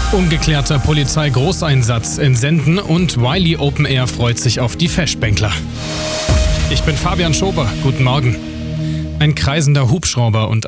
Ungeklärter Polizei-Großeinsatz in Senden und Wiley Open Air freut sich auf die Feschbänkler. Ich bin Fabian Schober, guten Morgen. Ein kreisender Hubschrauber und